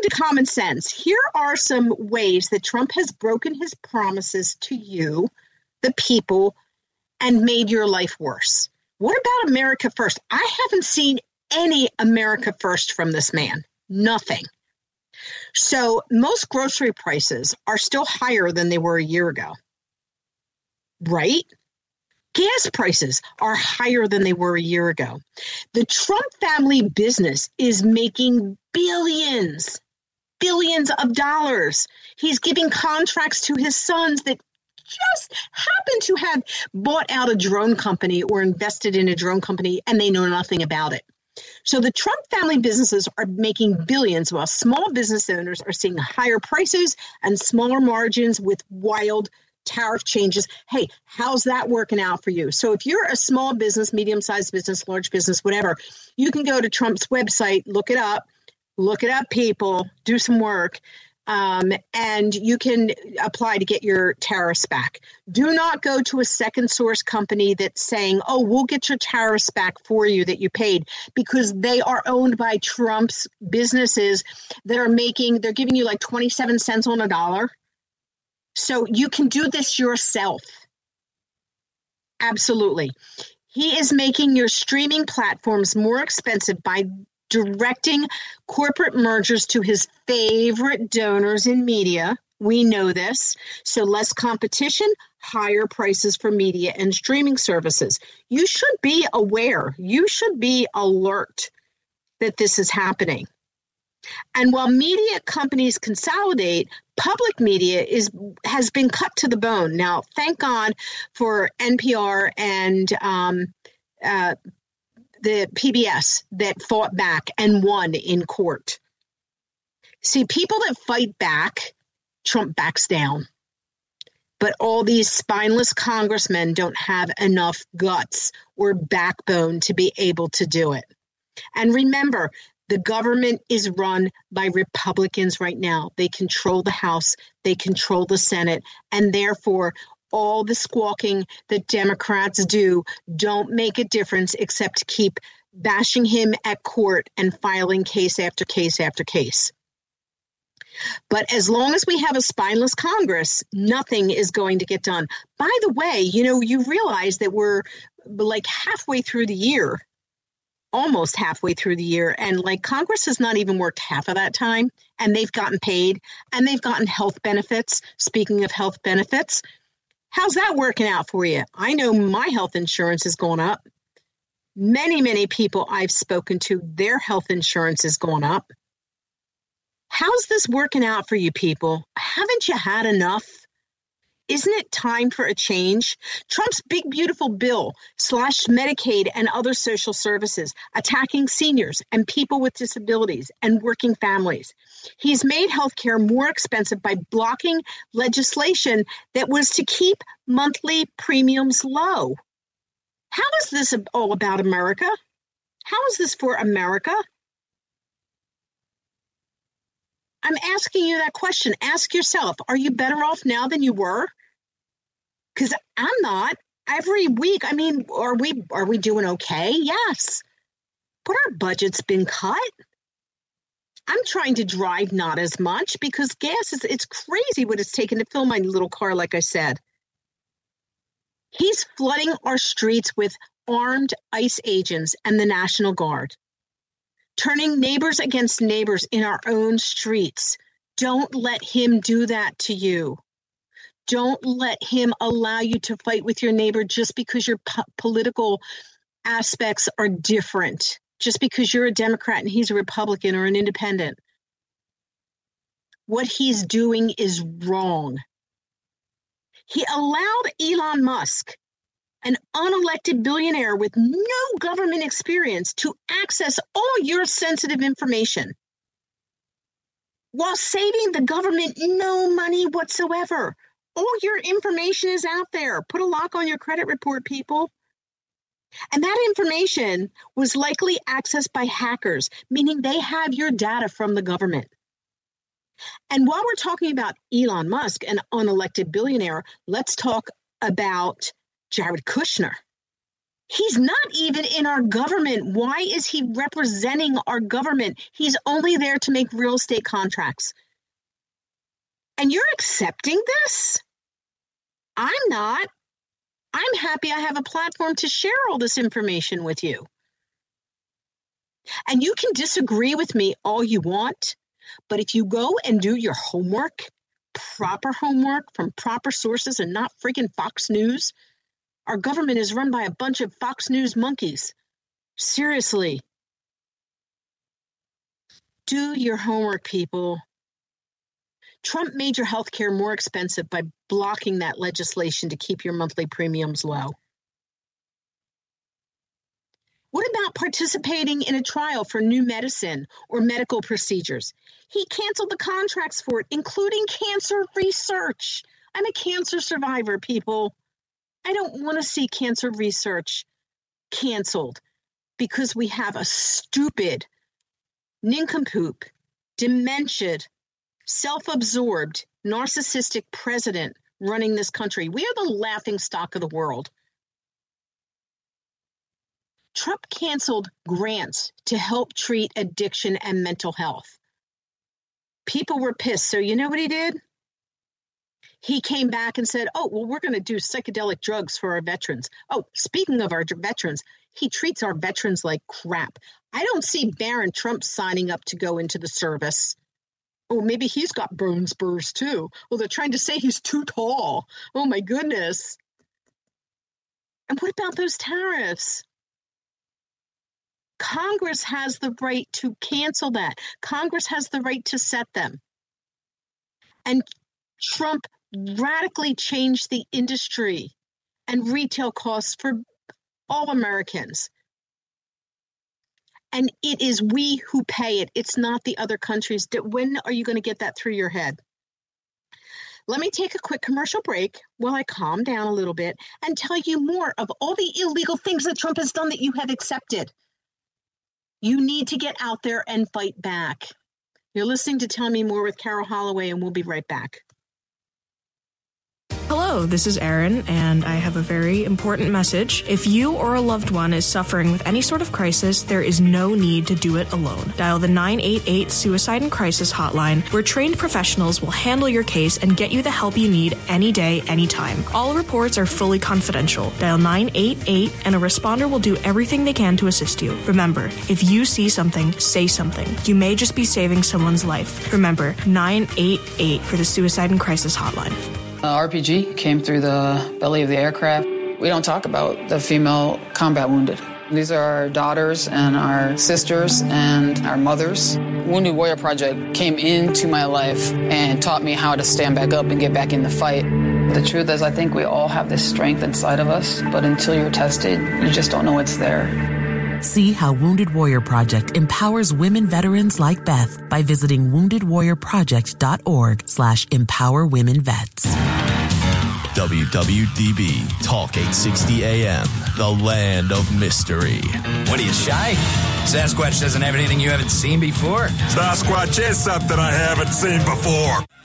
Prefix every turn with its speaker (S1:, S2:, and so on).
S1: to common sense, here are some ways that Trump has broken his promises to you, the people, and made your life worse. What about America First? I haven't seen any America First from this man. Nothing. So most grocery prices are still higher than they were a year ago, right? Gas prices are higher than they were a year ago. The Trump family business is making billions of dollars. He's giving contracts to his sons that just happen to have bought out a drone company or invested in a drone company, and they know nothing about it. So the Trump family businesses are making billions, while small business owners are seeing higher prices and smaller margins with wild tariff changes. Hey, how's that working out for you? So if you're a small business, medium-sized business, large business, whatever, you can go to Trump's website, look it up, people, do some work, and you can apply to get your tariffs back. Do not go to a second source company that's saying, oh, we'll get your tariffs back for you that you paid, because they are owned by Trump's businesses that are they're giving you like 27 cents on a dollar. So you can do this yourself. Absolutely. He is making your streaming platforms more expensive by directing corporate mergers to his favorite donors in media. We know this. So less competition, higher prices for media and streaming services. You should be aware. You should be alert that this is happening. And while media companies consolidate, public media has been cut to the bone. Now, thank God for NPR and the PBS that fought back and won in court. See, people that fight back, Trump backs down. But all these spineless congressmen don't have enough guts or backbone to be able to do it. And remember, the government is run by Republicans right now. They control the House, they control the Senate, and therefore all the squawking that Democrats do don't make a difference except keep bashing him at court and filing case after case after case. But as long as we have a spineless Congress, nothing is going to get done. By the way, you realize that we're like halfway through the year, almost halfway through the year, and like Congress has not even worked half of that time, and they've gotten paid, and they've gotten health benefits. Speaking of health benefits, how's that working out for you? I know my health insurance is going up. Many people I've spoken to, their health insurance is going up. How's this working out for you people? Haven't you had enough? Isn't it time for a change? Trump's big, beautiful bill slashed Medicaid and other social services, attacking seniors and people with disabilities and working families. He's made healthcare more expensive by blocking legislation that was to keep monthly premiums low. How is this all about America? How is this for America? I'm asking you that question. Ask yourself, are you better off now than you were? Because I'm not. Every week, are we doing okay? Yes. But our budget's been cut. I'm trying to drive not as much because gas it's crazy what it's taken to fill my little car, like I said. He's flooding our streets with armed ICE agents and the National Guard, turning neighbors against neighbors in our own streets. Don't let him do that to you. Don't let him allow you to fight with your neighbor just because your political aspects are different, just because you're a Democrat and he's a Republican or an independent. What he's doing is wrong. He allowed Elon Musk, an unelected billionaire with no government experience, to access all your sensitive information while saving the government no money whatsoever. All your information is out there. Put a lock on your credit report, people. And that information was likely accessed by hackers, meaning they have your data from the government. And while we're talking about Elon Musk, an unelected billionaire, let's talk about Jared Kushner. He's not even in our government. Why is he representing our government? He's only there to make real estate contracts. And you're accepting this? I'm not. I'm happy I have a platform to share all this information with you. And you can disagree with me all you want, but if you go and do your homework, proper homework from proper sources and not freaking Fox News, our government is run by a bunch of Fox News monkeys. Seriously. Do your homework, people. Trump made your health care more expensive by blocking that legislation to keep your monthly premiums low. What about participating in a trial for new medicine or medical procedures? He canceled the contracts for it, including cancer research. I'm a cancer survivor, people. I don't want to see cancer research canceled because we have a stupid, nincompoop, dementia, self-absorbed, narcissistic president running this country. We are the laughing stock of the world. Trump canceled grants to help treat addiction and mental health. People were pissed. So you know what he did? He came back and said, oh, well, we're going to do psychedelic drugs for our veterans. Oh, speaking of our veterans, he treats our veterans like crap. I don't see Barron Trump signing up to go into the service. Oh, maybe he's got bone spurs too. Well, they're trying to say he's too tall. Oh, my goodness. And what about those tariffs? Congress has the right to cancel that. Congress has the right to set them. And Trump radically changed the industry and retail costs for all Americans. And it is we who pay it. It's not the other countries. When are you going to get that through your head? Let me take a quick commercial break while I calm down a little bit and tell you more of all the illegal things that Trump has done that you have accepted. You need to get out there and fight back. You're listening to Tell Me More with Carol Holloway, and we'll be right back.
S2: Hello, this is Erin, and I have a very important message. If you or a loved one is suffering with any sort of crisis, there is no need to do it alone. Dial the 988 Suicide and Crisis Hotline, where trained professionals will handle your case and get you the help you need any day, anytime. All reports are fully confidential. Dial 988 and a responder will do everything they can to assist you. Remember, if you see something, say something. You may just be saving someone's life. Remember, 988 for the Suicide and Crisis Hotline.
S3: RPG came through the belly of the aircraft. We don't talk about the female combat wounded. These are our daughters and our sisters and our mothers. Wounded Warrior Project came into my life and taught me how to stand back up and get back in the fight. The truth is, I think we all have this strength inside of us, but until you're tested, you just don't know it's there.
S4: See how Wounded Warrior Project empowers women veterans like Beth by visiting woundedwarriorproject.org/empowerwomenvets.
S5: WWDB Talk 860 AM, the land of mystery.
S6: What are you, shy? Sasquatch doesn't have anything you haven't seen before?
S7: Sasquatch is something I haven't seen before.